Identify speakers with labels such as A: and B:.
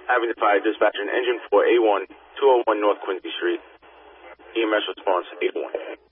A: Avenue Fire Dispatcher, engine 4A1, 201 North Quincy Street. EMS response 8-1.